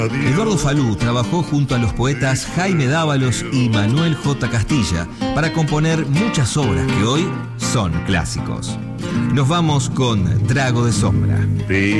Eduardo Falú trabajó junto a los poetas Jaime Dávalos y Manuel J. Castilla para componer muchas obras que hoy son clásicos. Nos vamos con Trago de Sombra.